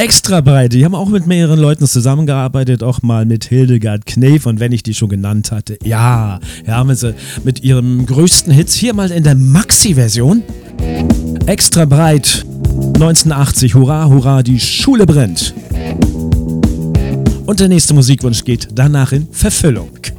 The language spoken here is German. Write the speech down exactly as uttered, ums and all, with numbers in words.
Extra breit, die haben auch mit mehreren Leuten zusammengearbeitet, auch mal mit Hildegard Knef, und wenn ich die schon genannt hatte, ja, ja, haben wir sie mit ihrem größten Hits hier mal in der Maxi-Version. Extra breit, neunzehnhundertachtzig, hurra, hurra, die Schule brennt. Und der nächste Musikwunsch geht danach in Verfüllung.